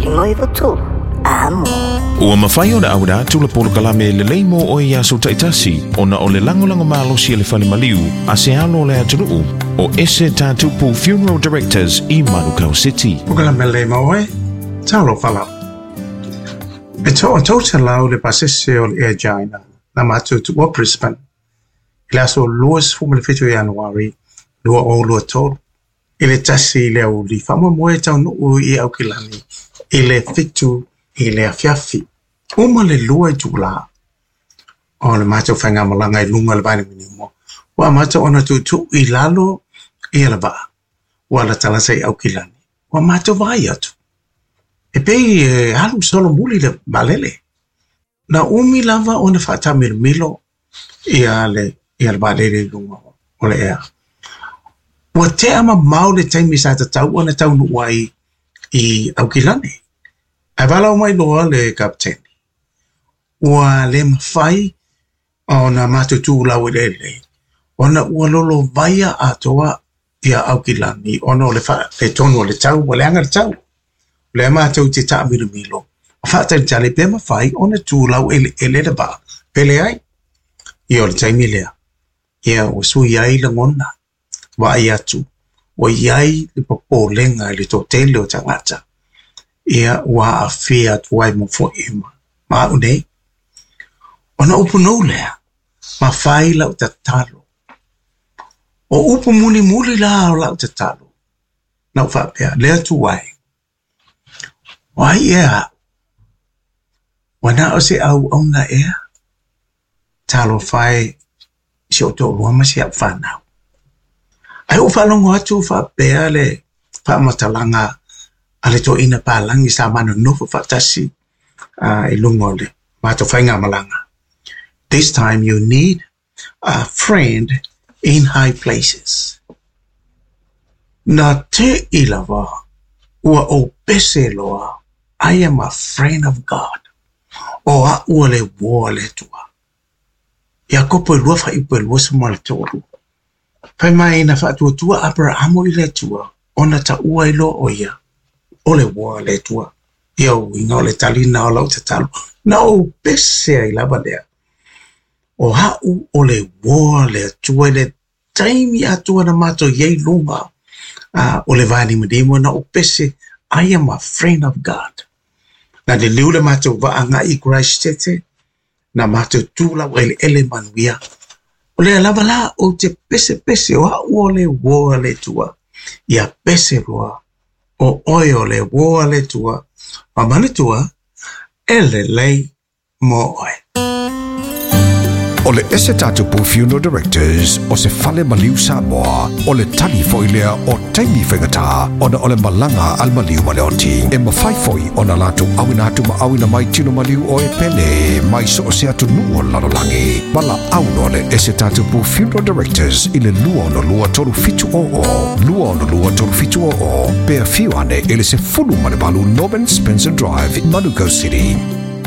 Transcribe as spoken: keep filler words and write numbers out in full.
Noivo tu. Amo. Ua mawhai o na aura tula polo kalame le leimo o ia so taitasi o na o le langolango malo si le whale maliu a se alo le atunuu o ese tātupu Funeral Directors i Manukau City. O kalame le leimo e, talo whala. E to o tau te lau le pasese o le Aegina na matu tu o Brisbane. Le aso luas fume le fitu Januari, lua o lua tolu. I le tasi le au li whama moe tau nuu i au kilani, i le fitu i le afiafi. Uma le lua i tula. O le mātou whainga malanga i lunga le vaina mini mo. Wa mātou ona tu tu i lalo i ala vaa. Wa la talasa i au kilani. Wa mātou vai atu. E pei e halu solo muli le balele. Na umi lava o na whata milo i ale i ala balele lunga o le ea. Wa te ama mau le taimi sa ta tau ona tau nuai i au kilani. Ai wala o mai loa le kapteni. Ua le mawhai o na matutu lau e lele. Ona ua lolo vaia atoa ia au kilani. Ona o le, le tonu o le tau, o le anga le tau. Le mātou te taa milo milo. O whātai tale pe mawhai, ona tū lau e le le ba. Pele ai. Ia o le taimi lea. Ia o sui ai la ngona. Wa ai atu. O iai le popo lenga le to tele o tangata. Ia wa a fia tuai mo fo ima. Ma unei. Ona upu nou lea. Ma whai lau ta talo. O upu muli muli la o lau ta talo. Nau whapea. Lea tuai. Wai ea. Wana o se au au na ea. Talo whai. Si o tō luama si au whanau. Ai o whalongo atu whapea le. Whamatalanga. Ale to ina palangi sa manu nofu fatasi uh, i lungo le mato whainga malanga. This time you need a friend in high places. Na te ilawa ua o pese loa, I am a friend of God. O a ua le woa le tua. Ia kopo i luafa i pue luasa mo le toru. Pai mai na whaatua tua Abrahamo i le tua, ona ta ua i lo o ia. O le woa le tua. Ia o inga o le talina o lau te talo. Na o pese ai lava lea. O hau o le woa le tua le taimi atua na mato yei lunga. Uh, o le vani madimo na o pese. I am a friend of God. Na le liu le mato vaanga i Christ tete. Na mato tula o ele ele manuia. O le lava la o te pese pese o hau o le woa le tua. Ia pese roa. O oio le woa le tua, ma mani tua, ele lei mo oe. O le ese tātupu Funeral Directors o se whale maliu Samoa, o le tali foilea o taimi whengata, o na o le malanga al maliu maleoti. E mawhai foi o na latu awina atu ma awina mai tino maliu o e pene, mai so o se atu nuo lalolangi. Mala auno le ese tātupu Funeral Directors i le lua o na lua toru fitu o o, lua o na lua toru fitu o o, pea fiu ane ele se fulu mane balu Norman Spencer Drive in Manukau City.